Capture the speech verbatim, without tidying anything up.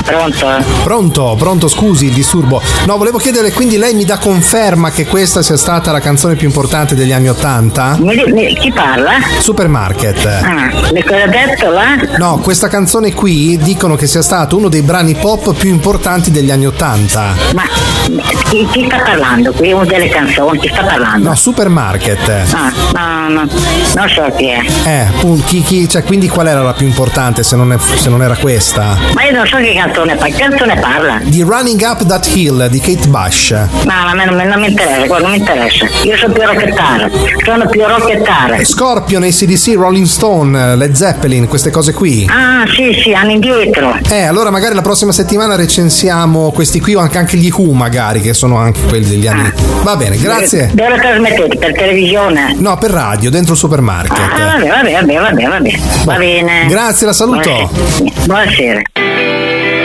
Pronto? Pronto, pronto, scusi il disturbo. No, volevo chiedere, quindi lei mi dà conferma che questa sia stata la canzone più importante degli anni Ottanta? Mi, mi, chi parla? Supermarket. Ah, le cosa ha detto là? No, questa canzone qui dicono che sia stato uno dei brani pop più importanti degli anni Ottanta. Ma chi, chi sta parlando qui? Uno delle canzoni, chi sta parlando? No, Supermarket. Ah, no, no, non so chi è. Eh, chi, chi, cioè, quindi qual era la più importante se non, è, se non era questa? Ma io non so che canzone, che canzone parla? Di Running Up That Hill di Kate Bush. No, a me non, non mi interessa, guarda, non mi interessa. Io sono più rockettare, sono più rockettare. Scorpion, A C D C, Rolling Stone, Led Zeppelin, queste cose qui. Ah, sì, sì, anni indietro. Eh, allora magari la prossima settimana recensiamo questi qui o anche, anche gli Who magari, che sono anche quelli degli anni. Ah. Va bene, grazie. Dove lo trasmettete? Per televisione? No, per radio, dentro il Supermarket. Ah, vabbè, vabbè, vabbè, vabbè, vabbè. Va bene. Grazie, la saluto. Buonasera. Buonasera.